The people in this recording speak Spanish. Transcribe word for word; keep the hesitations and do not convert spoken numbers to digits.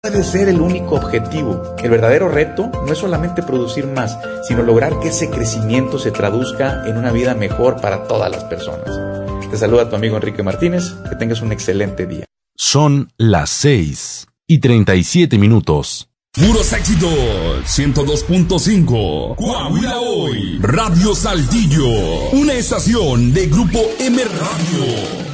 puede ser el único objetivo. El verdadero reto no es solamente producir más, sino lograr que ese crecimiento se traduzca en una vida mejor para todas las personas. Te saluda tu amigo Enrique Martínez, que tengas un excelente día. Son las seis y treinta y siete minutos. Puros éxitos, ciento dos punto cinco, Coahuila Hoy, Radio Saltillo, una estación de Grupo M Radio.